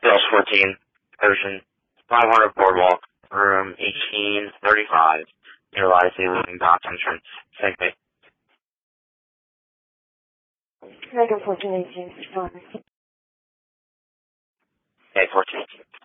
Bills 14, Ocean, 500 Boardwalk, room 1835, utilizing Living Dock entrance. Thank you. Dragon 1418, respond. Okay, 1418.